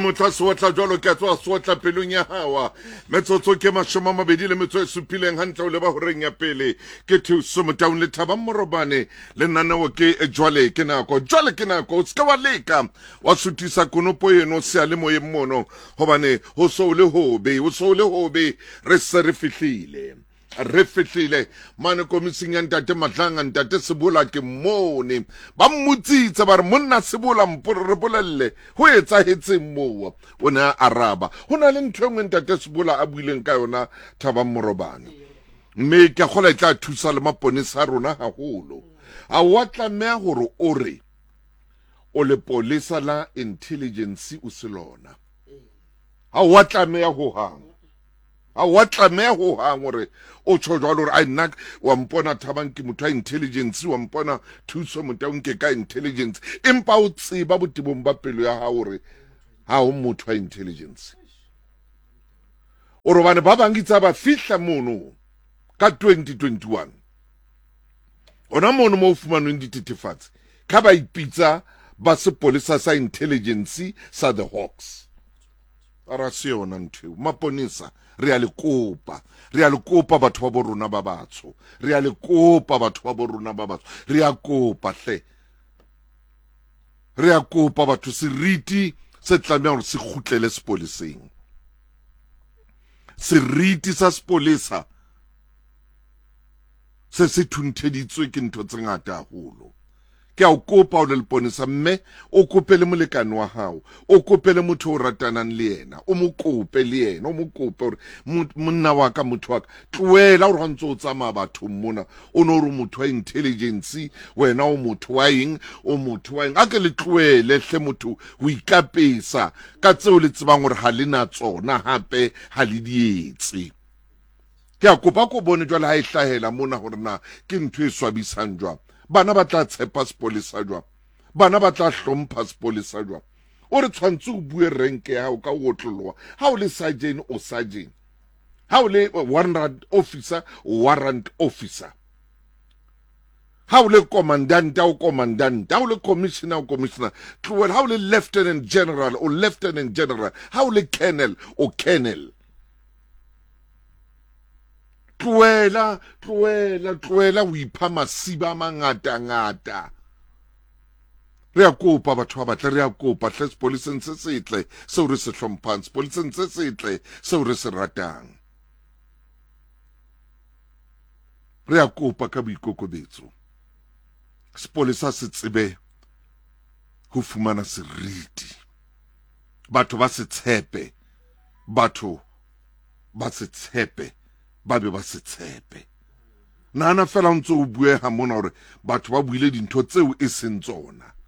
Motla sotla jwalo ke tswa sotla pelong ya hawa metsotso ke 27 hantle o le ba horeng ya pele ke thuso motaung le thaba morobane le nanao ke jwale ke nako o ska wa leka wa sutisa konopo eno se le moyeng mono hobane ho so le hobe re se re fihlile mane komising ya ntate Matlanga ntate Sebola ke mone ba mmutsitse ba re monna Sebola mpore re bolelle ho etsahetseng moo o ne a araba ho na le ntho engwe ntate Sebola a buileng ka yona thaba morobane mme ke gola e tla thusa le maponesa rona haholo a wa tlameha hore o re o le polisa la intelligence o se lona a wa tlameha ho hang a wa tlameha ho hang hore o tsho jwalo re a nna wa mpona thabang ke motho wa intelligence wa mpona thuso motaung ke ka intelligence empa o tseba botebong ba pelo ya hao hore ha o motho wa intelligence o robane ba bangitsa ba fihla mono ka 2021 ona mono mo fumanweng dititefatsi ka ba ipitsa ba sepolesa sa intelligence sa the Hawks ara se yona ntho maponesa re a le kopa batho ba borona ba batsho re a le kopa batho ba borona ba batsho re a kopa batho seriti se tlameha hore se kgutlele sepoleseng seriti sa sepolesa se thuntheditswe ke ntho tse ngata haholo ke a o kopa o le leponesa mme o kopele molekane wa hao o kopele motho o ratanang le yena o mo kope hore monna wa ka motho wa ka tloela hore hantse o tsamaya batho mona o no re motho wa intelligence wena o motho wa eng a ke le tloele hle motho o ikapesa ka tseo le tsebang hore ha le na tsona hape ha le dietse ke a kopa ko bone jwale ha e hlahela mona hore na ke ntho e swabisang jwang bana ba tla tshepa sepolesa jwang bana ba tla hlompha sepolesa jwang o re tshwantse o bue renke ya hao ka otloloha ha o le sergeant o sergeant ha o le warrant officer ha o le commandant ha o le commissioner tloela ha o le lieutenant general ha o le colonel o colonel tloela o ipha masiba a mangata re a kopa batho ba batle re a kopa hle sepoleseng se setle seo re se hlomphang sepoleseng se setle seo re se ratang re a kopa ka boikokobetso sepolesa se tsebe ho fumana seriti batho ba se tshepe ba be ba se tshepe nana fela ntse o bue ha mona hore batho ba buile dintho tseo e seng tsona